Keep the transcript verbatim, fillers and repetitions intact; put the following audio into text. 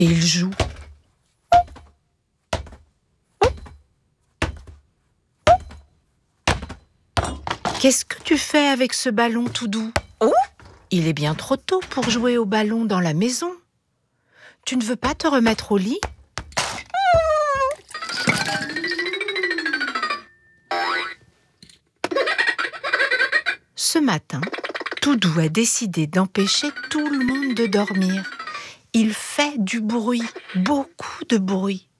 et il joue. Qu'est-ce que tu fais avec ce ballon tout doux? Oh! Il est bien trop tôt pour jouer au ballon dans la maison. Tu ne veux pas te remettre au lit? Ce matin, Toudou a décidé d'empêcher tout le monde de dormir. Il fait du bruit, beaucoup de bruit.